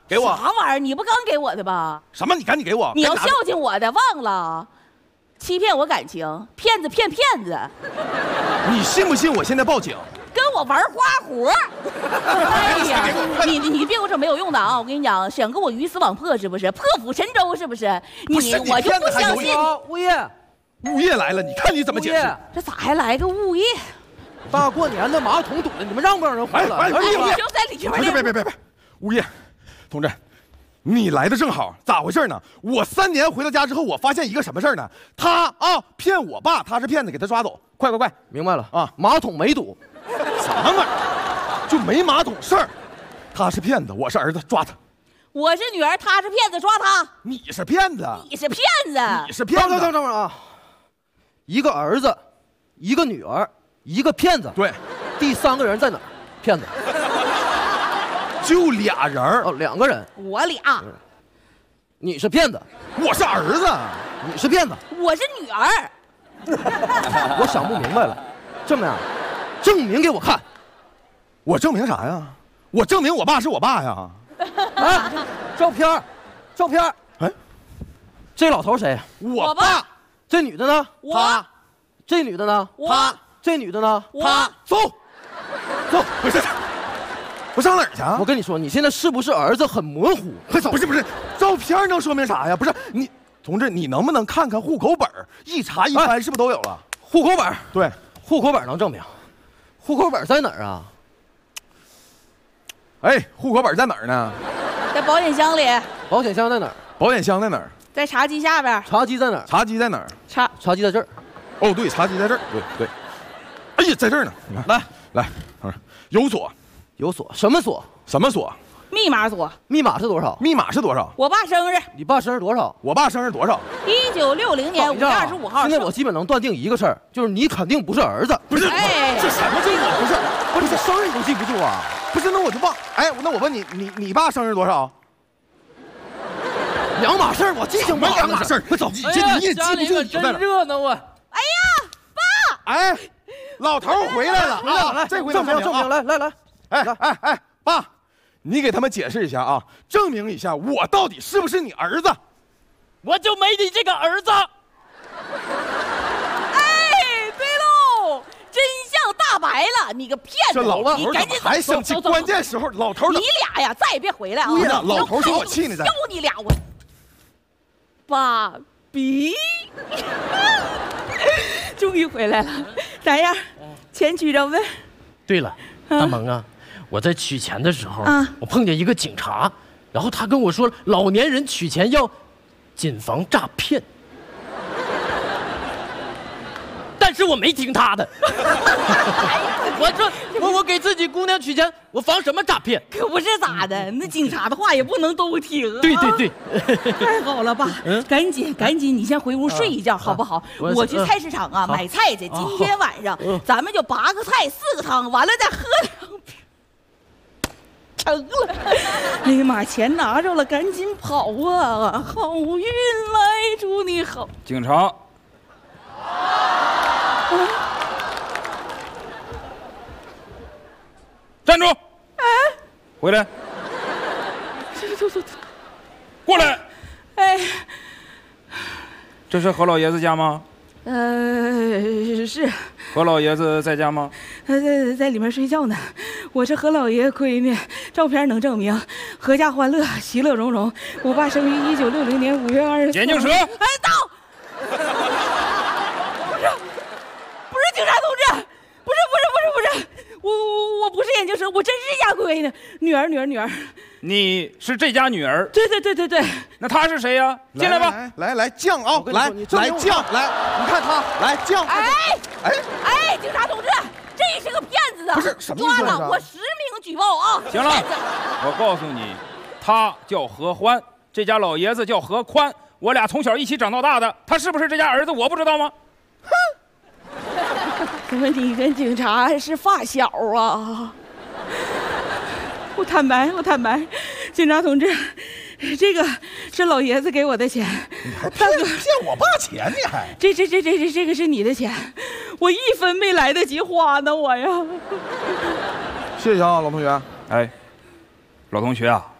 给我啥玩意儿？你不刚给我的吧？ 什么？你赶紧给我！ 你要孝敬我的，忘了？欺骗我感情，骗子骗骗子！ 你信不信我现在报警？ 跟我玩花活！哎呀，你别给我整没有用的啊！我跟你讲，想跟我鱼死网破是不是？破釜沉舟是不是？我就不相信。 物业， 物业来了，你看你怎么解释？ 这咋还来个物业？ 大过年的马桶堵了，你们让不让人换了？ 哎， 就在里边。 别！物业，同志，你来的正好，咋回事呢？我3年回到家之后，我发现一个什么事呢？他骗我爸，他是骗子，给他抓走！快！ 明白了啊，马桶没堵。 什么玩意儿？就没马桶事儿。他是骗子，我是儿子，抓他。 我是女儿，他是骗子，抓他。 你是骗子， 你是骗子， 你是骗子。 等会儿啊！一个儿子，一个女儿，一个骗子。 对， 第3个人在哪儿？骗子。 就俩人哦，2个人。 我俩。 你是骗子， 我是儿子。 你是骗子， 我是女儿。 我想不明白了，这么样，证明给我看。 我证明啥呀？我证明我爸是我爸呀！ 哎，照片。 哎， 这老头谁？ 我爸。 这女的呢？ 他。 这女的呢？ 他。 这女的呢？ 他。走，不是，我上哪儿去啊？ 我跟你说，你现在是不是儿子很模糊？ 快走！不是，照片能说明啥呀？不是你，同志，你能不能看看户口本？一查一翻，是不是都有了？ 户口本。 对， 户口本能证明。户口本在哪儿啊？ 哎，户口本在哪儿呢？ 在保险箱里。 保险箱在哪儿？ 保险箱在哪儿？ 在茶几下边。 茶几在哪儿？ 茶几在哪儿？ 茶几在这儿。 哦，对，茶几在这儿。对。哎呀，在这儿呢。你看，来，有锁。 有锁？什么锁？ 什么锁？ 密码锁。 密码是多少？ 密码是多少？ 我爸生日。 你爸生日多少？ 我爸生日多少 ？1960年5月25号。 现在我基本能断定一个事儿，就是你肯定不是儿子。 不是，这什么这我不是生日都记不住啊？ 不是，那我就忘。哎，那我问你，你爸生日多少 ？2码事儿，我记性不好。 2码事儿，快走！你也记不住， 真热闹啊！ 哎呀，爸！ 哎，老头回来了啊！ 来， 这回证明，来！ 哎，爸，你给他们解释一下啊，证明一下我到底是不是你儿子？ 我就没你这个儿子。 哎，对喽，真相大白了，你个骗子！ 这老头你赶紧走， 还生气，关键时候老头你俩呀，再也别回来啊！ 老头说我气你， 要你俩我。爸比，终于回来了，咋样？钱取着没？ 对了，大萌啊，我在取钱的时候，我碰见一个警察，然后他跟我说，老年人取钱要谨防诈骗，但是我没听他的。我说我给自己姑娘取钱，我防什么诈骗？ 可不是咋的，那警察的话也不能都听啊。 对。 太好了，爸，赶紧，你先回屋睡一觉好不好？我去菜市场买菜去。今天晚上咱们就8个菜4个汤，完了再喝2瓶。成了！哎呀妈，钱拿着了，赶紧跑啊！好运来，祝你好。 警察。站住！ 哎， 回来！ 走， 过来！ 哎， 这是何老爷子家吗？ 是。 何老爷子在家吗？ 在里面睡觉呢。我是何老爷闺女，照片能证明，阖家欢乐，其乐融融。我爸生于1960年5月24日。 眼镜蛇！ 哎，到！不是警察同志，不是，我不是眼镜蛇，我真是家闺女，女儿。 你是这家女儿？ 对。 那她是谁呀？进来吧。 来犟啊！来犟，来，你看他来犟。 哎，警察同志，这是个骗子啊！ 不是什么意思？ 抓了我实名举报啊！ 行了，我告诉你，他叫何欢，这家老爷子叫何宽，我俩从小一起长到大的，他是不是这家儿子？我不知道吗？ 哼！ 怎么你跟警察是发小啊？我坦白，警察同志，这个是老爷子给我的钱。 你还骗我爸钱？你还这个是你的钱，我1分没来得及花呢，我呀。 谢谢啊，老同学。 哎，老同学啊，